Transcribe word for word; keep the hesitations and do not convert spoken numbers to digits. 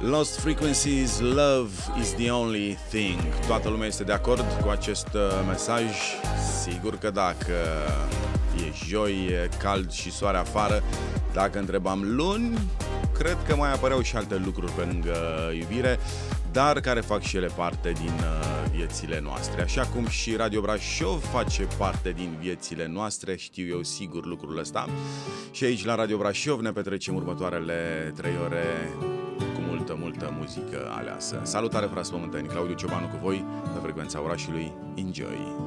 Lost Frequencies, Love is the only thing. Toată lumea este de acord cu acest uh, mesaj? Sigur că dacă e joi, e cald și soare afară. Dacă întrebam luni, cred că mai apăreau și alte lucruri pe lângă iubire, dar care fac și ele parte din uh, viețile noastre. Așa cum și Radio Brașov face parte din viețile noastre, știu eu sigur lucrul ăsta. Și aici la Radio Brașov ne petrecem următoarele trei ore cu multă, multă muzică aleasă. Salutare, frați pământeni, Claudiu Ciobanu cu voi pe frecvența orașului. Enjoy!